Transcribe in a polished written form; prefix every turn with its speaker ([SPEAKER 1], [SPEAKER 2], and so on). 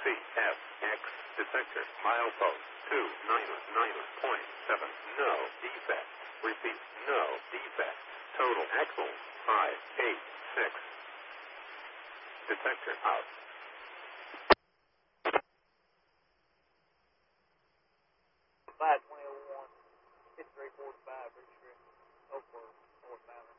[SPEAKER 1] CFX detector milepost 299.7. No defect. Repeat, no defect. Total axle 586. Detector out.
[SPEAKER 2] Five 2001, 5345, Bridge Street, Oakwood, northbound.